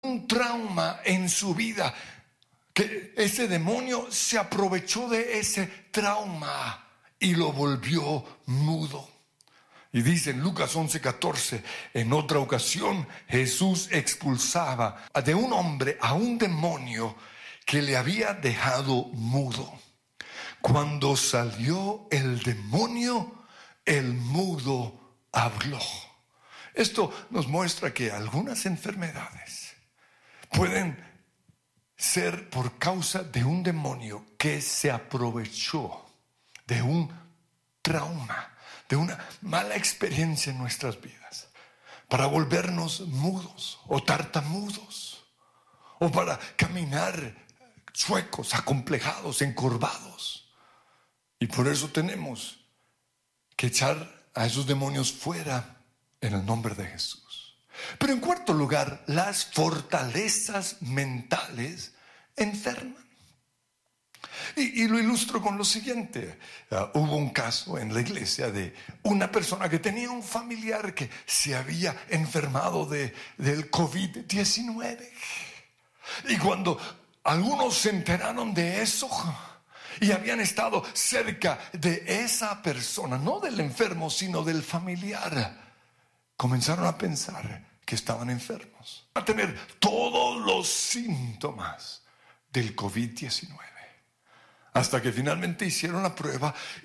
un trauma en su vida, que ese demonio se aprovechó de ese trauma y lo volvió mudo. Y dice en Lucas 11:14, en otra ocasión Jesús expulsaba de un hombre a un demonio que le había dejado mudo. Cuando salió el demonio, el mudo habló. Esto nos muestra que algunas enfermedades pueden ser por causa de un demonio que se aprovechó de un trauma, de una mala experiencia en nuestras vidas, para volvernos mudos o tartamudos, o para caminar chuecos, acomplejados, encorvados. Y por eso tenemos que echar a esos demonios fuera en el nombre de Jesús. Pero en cuarto lugar, las fortalezas mentales enferman. Y lo ilustro con lo siguiente. Hubo un caso en la iglesia de una persona que tenía un familiar que se había enfermado del COVID-19. Y cuando algunos se enteraron de eso y habían estado cerca de esa persona, no del enfermo, sino del familiar, comenzaron a pensar que estaban enfermos, a tener todos los síntomas del COVID-19. Hasta que finalmente hicieron la prueba